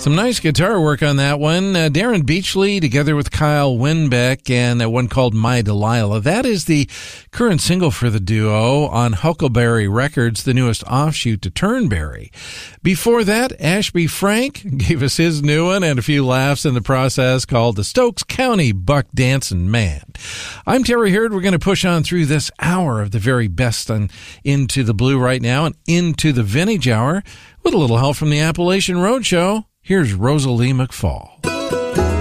Some nice guitar work on that one. Darren Beachley together with Kyle Winbeck and one called My Delilah. That is the current single for the duo on Huckleberry Records, the newest offshoot to Turnberry. Before that, Ashby Frank gave us his new one and a few laughs in the process called The Stokes County Buck Dancin' Man. I'm Terry Hurd. We're going to push on through this hour of the very best on Into the Blue right now and into the Vintage Hour with a little help from the Appalachian Roadshow. Here's Rosalie McFall.